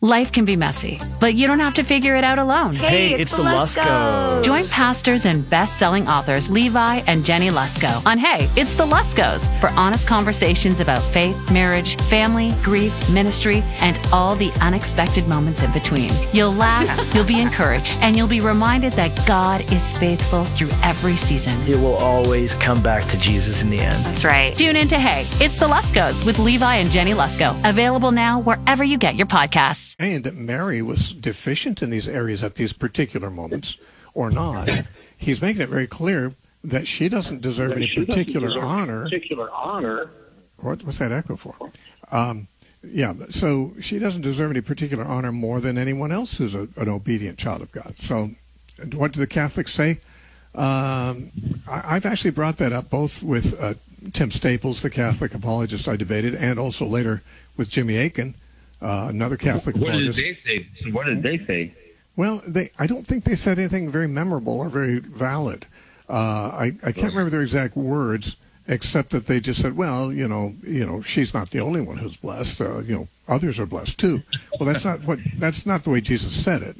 Life can be messy, but you don't have to figure it out alone. Hey, it's the Luskos. Join pastors and best-selling authors Levi and Jenny Lusko on Hey, it's the Luskos for honest conversations about faith, marriage, family, grief, ministry, and all the unexpected moments in between. You'll laugh, you'll be encouraged, and you'll be reminded that God is faithful through every season. It will always come back to Jesus in the end. That's right. Tune in to Hey, it's the Luskos with Levi and Jenny Lusko. Available now wherever you get your podcasts. And that Mary was deficient in these areas at these particular moments or not. He's making it very clear that she doesn't deserve any particular honor. What's that echo for? So she doesn't deserve any particular honor more than anyone else who's an obedient child of God. So what do the Catholics say? I've actually brought that up both with Tim Staples, the Catholic apologist I debated, and also later with Jimmy Akin, another Catholic apologist. What did they say? Well, I don't think they said anything very memorable or very valid. I can't remember their exact words, except that they just said, well, she's not the only one who's blessed. Others are blessed too. Well, that's not the way Jesus said it,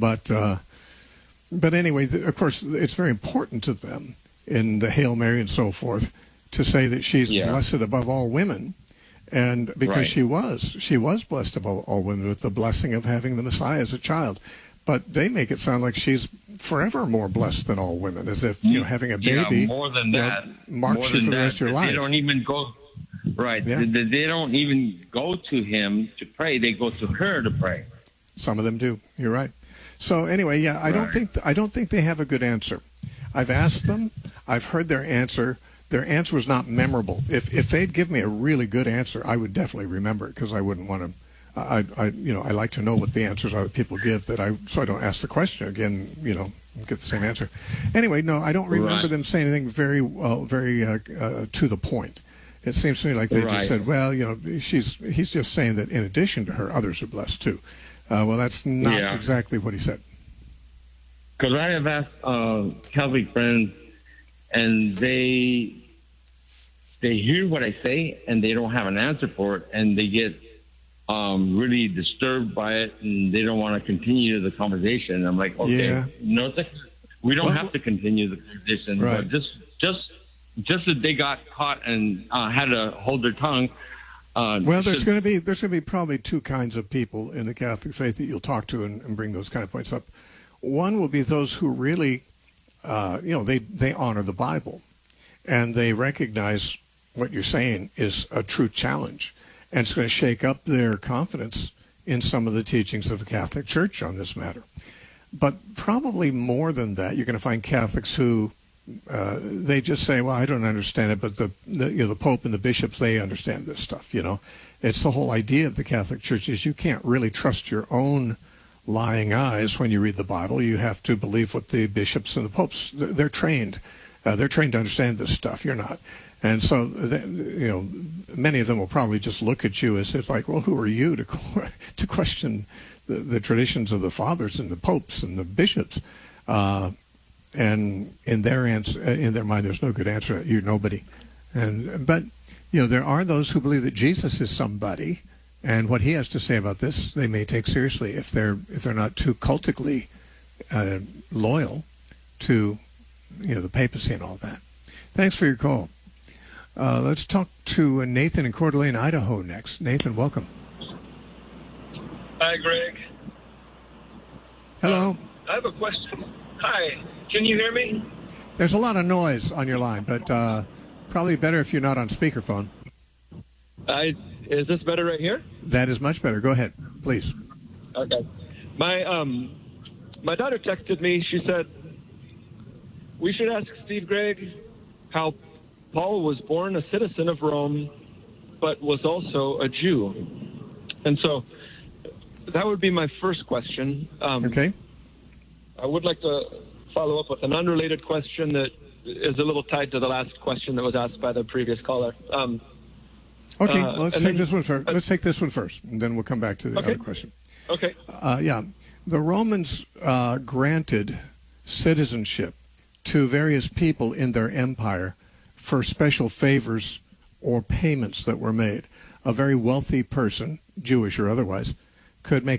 But anyway, of course, it's very important to them in the Hail Mary and so forth to say that she's blessed above all women. And because she was blessed above all women with the blessing of having the Messiah as a child. But they make it sound like she's forever more blessed than all women, as if having a baby more than that marks you for the rest of your life. They don't even go They don't even go to him to pray. They go to her to pray. Some of them do. You're right. So anyway, I don't think they have a good answer. I've asked them. I've heard their answer. Their answer was not memorable. If they'd give me a really good answer, I would definitely remember it because I wouldn't want to. I like to know what the answers are that people give so I don't ask the question again. Get the same answer. Anyway, no, I don't remember them saying anything very to the point. It seems to me like they just said, well, he's just saying that in addition to her, others are blessed too. Well, that's not exactly what he said. Because I have asked Catholic friends, and they hear what I say, and they don't have an answer for it, and they get really disturbed by it, and they don't want to continue the conversation. I'm like, okay, we don't have to continue the conversation, but just that they got caught and had to hold their tongue. There's going to be probably two kinds of people in the Catholic faith that you'll talk to and bring those kind of points up. One will be those who really, they honor the Bible, and they recognize what you're saying is a true challenge, and it's going to shake up their confidence in some of the teachings of the Catholic Church on this matter. But probably more than that, you're going to find Catholics who they just say, well, I don't understand it, but the Pope and the bishops, they understand this stuff. It's the whole idea of the Catholic Church is you can't really trust your own lying eyes when you read the Bible. You have to believe what the bishops and the popes, they're trained. They're trained to understand this stuff. You're not. And so, many of them will probably just look at you as if like, well, who are you to question the traditions of the fathers and the popes and the bishops? And in their mind, there's no good answer. You're nobody. But there are those who believe that Jesus is somebody, and what he has to say about this, they may take seriously if they're not too cultically loyal to the papacy and all that. Thanks for your call. Let's talk to Nathan in Coeur d'Alene, Idaho next. Nathan, welcome. Hi, Greg. Hello. I have a question. Hi. Can you hear me? There's a lot of noise on your line, but probably better if you're not on speakerphone. Is this better right here? That is much better. Go ahead, please. Okay. My daughter texted me. She said, we should ask Steve Gregg how Paul was born a citizen of Rome, but was also a Jew. And so that would be my first question. Okay. I would like to follow up with an unrelated question that is a little tied to the last question that was asked by the previous caller. Okay, let's take this one first. Let's take this one first, and then we'll come back to the other question. Okay. The Romans granted citizenship to various people in their empire for special favors or payments that were made. A very wealthy person, Jewish or otherwise, could make